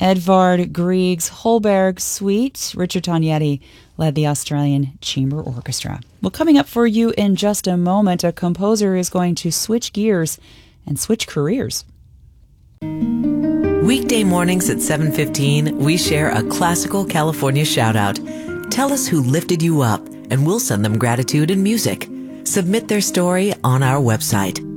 Edvard Grieg's Holberg Suite. Richard Tognetti led the Australian Chamber Orchestra. Well, coming up for you in just a moment, a composer is going to switch gears and switch careers. Weekday mornings at 7:15, we share a classical California shout-out. Tell us who lifted you up, and we'll send them gratitude and music. Submit their story on our website.